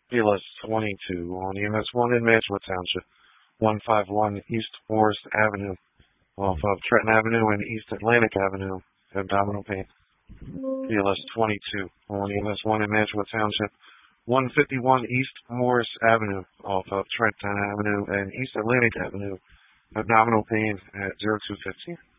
PLS 22 on EMS 1 in Mantua Township, 151 East Forest Avenue, off of Trenton Avenue and East Atlantic Avenue, abdominal pain. PLS 22 on EMS 1 in Mantua Township, 151 East Morris Avenue, off of Trenton Avenue and East Atlantic Avenue, abdominal pain at 0215.